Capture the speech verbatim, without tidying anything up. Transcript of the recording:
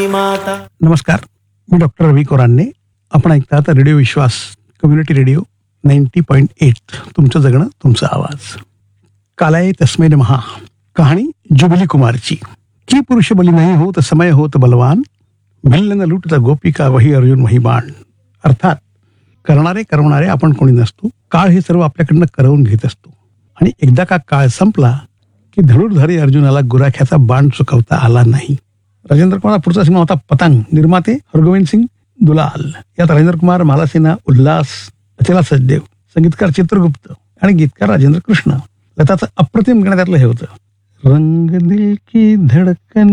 भारती माता. नमस्कार, मी डॉक्टर रवी कोरांने. आपण ऐकतात रेडिओ विश्वास community radio ninety point eight. तुमचं जगणं तुमचा आवाज. कालाय तस्मै नमः. कहाणी जुबिली कुमारची. की पुरुष बली नाही होत समय होत बलवान, भिल्ल न लुटता गोपिका वही अर्जुन वही बाण. अर्थात करणारे करवणारे आपण कोणी नसतो. काळ हे सर्व आपल्याकडनं करवून घेत असतो. आणि एकदा का काळ संपला की धनुर्धारी अर्जुनाला गुराख्याचा बाण चुकवता आला नाही. राजेंद्र कुमार पुढचा सिनेमा होता पतंग. निर्माते हरगोविंद सिंग दुलाल. यात राजेंद्र कुमार, मालासेना, उल्हास, अचला सचदेव, संगीतकार चित्रगुप्त आणि गीतकार राजेंद्र कृष्ण. लताचं अप्रतिम गाणं त्यातलं हे होतं, रंग दिल की धडकन